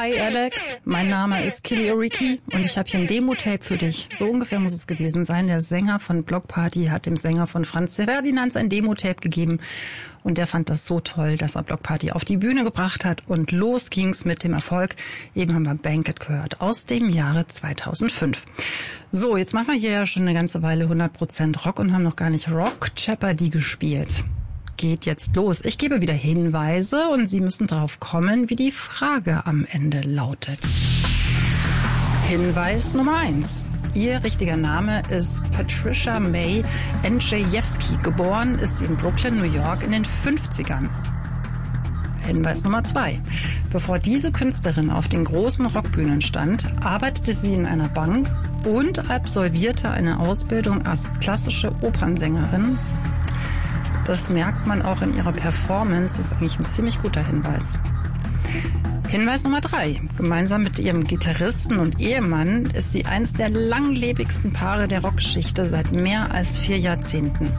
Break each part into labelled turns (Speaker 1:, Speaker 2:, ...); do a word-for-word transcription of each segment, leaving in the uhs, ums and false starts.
Speaker 1: Hi Alex, mein Name ist Kili Oriki und ich habe hier ein Demo-Tape für dich. So ungefähr muss es gewesen sein. Der Sänger von Bloc Party hat dem Sänger von Franz Ferdinand ein Demo-Tape gegeben und der fand das so toll, dass er Bloc Party auf die Bühne gebracht hat und los ging's mit dem Erfolg. Eben haben wir Bank-It gehört aus dem Jahre zweitausendfünf. So, jetzt machen wir hier ja schon eine ganze Weile hundert Prozent Rock und haben noch gar nicht Rock Jeopardy gespielt. Geht jetzt los. Ich gebe wieder Hinweise und Sie müssen darauf kommen, wie die Frage am Ende lautet. Hinweis Nummer eins. Ihr richtiger Name ist Patricia May Andrzejewski. Geboren ist sie in Brooklyn, New York in den fünfzigern. Hinweis Nummer zwei. Bevor diese Künstlerin auf den großen Rockbühnen stand, arbeitete sie in einer Bank und absolvierte eine Ausbildung als klassische Opernsängerin. Das merkt man auch in ihrer Performance. Das ist eigentlich ein ziemlich guter Hinweis. Hinweis Nummer drei. Gemeinsam mit ihrem Gitarristen und Ehemann ist sie eines der langlebigsten Paare der Rockgeschichte seit mehr als vier Jahrzehnten.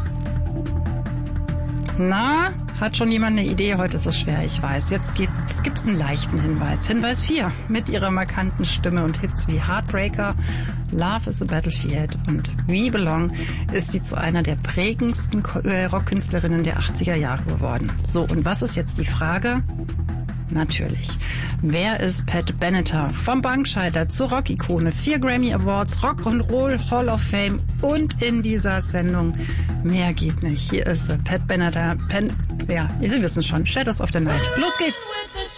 Speaker 1: Na, hat schon jemand eine Idee? Heute ist es schwer, ich weiß. Jetzt gibt es einen leichten Hinweis. Hinweis vier. Mit ihrer markanten Stimme und Hits wie Heartbreaker, Love is a Battlefield und We Belong ist sie zu einer der prägendsten Rockkünstlerinnen der achtziger Jahre geworden. So, und was ist jetzt die Frage? Natürlich. Wer ist Pat Benatar? Vom Bankschalter zur Rock-Ikone, vier Grammy Awards, Rock'n'Roll Hall of Fame und in dieser Sendung mehr geht nicht. Hier ist Pat Benatar. Pen, ja, Sie wissen schon, Shadows of the Night. Los geht's!